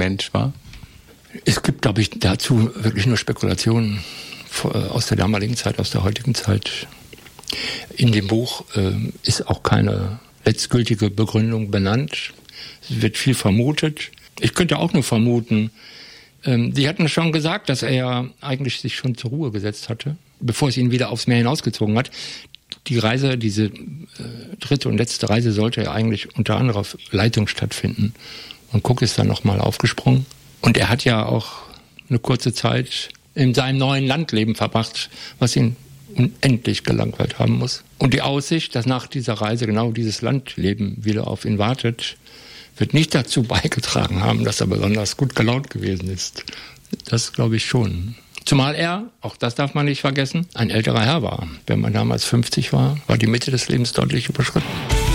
Mensch war? Es gibt, glaube ich, dazu wirklich nur Spekulationen aus der damaligen Zeit, aus der heutigen Zeit. In dem Buch ist auch keine letztgültige Begründung benannt. Es wird viel vermutet. Ich könnte auch nur vermuten, sie hatten schon gesagt, dass er ja eigentlich sich schon zur Ruhe gesetzt hatte, bevor es ihn wieder aufs Meer hinausgezogen hat. Die Reise, diese dritte und letzte Reise, sollte ja eigentlich unter anderer Leitung stattfinden. Und Cook ist dann nochmal aufgesprungen. Und er hat ja auch eine kurze Zeit in seinem neuen Landleben verbracht, was ihn unendlich gelangweilt haben muss. Und die Aussicht, dass nach dieser Reise genau dieses Landleben wieder auf ihn wartet, wird nicht dazu beigetragen haben, dass er besonders gut gelaunt gewesen ist. Das glaube ich schon. Zumal er, auch das darf man nicht vergessen, ein älterer Herr war. Wenn man damals 50 war, war die Mitte des Lebens deutlich überschritten.